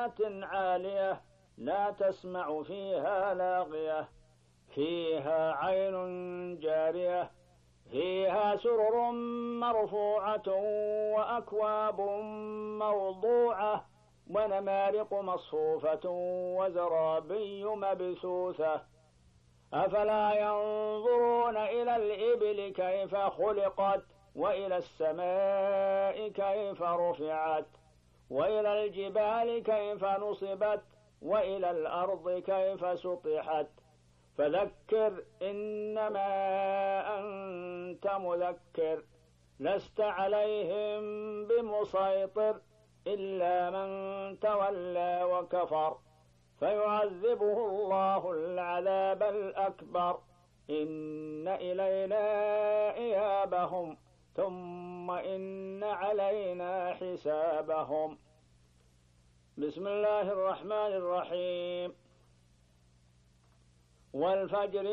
جنة عالية لا تسمع فيها لاغية فيها عين جارية فيها سرر مرفوعة وأكواب موضوعة ونمارق مصفوفة وزرابي مبثوثة أفلا ينظرون إلى الإبل كيف خلقت وإلى السماء كيف رفعت وإلى الجبال كيف نصبت وإلى الأرض كيف سطحت فذكر إنما أنت مذكر لست عليهم بمسيطر إلا من تولى وكفر فيعذبه الله العذاب الأكبر إن إلينا إيابهم ثم إن علينا حسابهم. بسم الله الرحمن الرحيم. والفجر